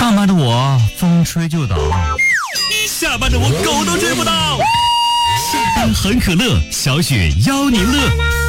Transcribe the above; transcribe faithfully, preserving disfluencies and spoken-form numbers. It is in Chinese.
上班的我风吹就倒， 下班的我狗都追不到。 下班很可乐，小雪邀您乐。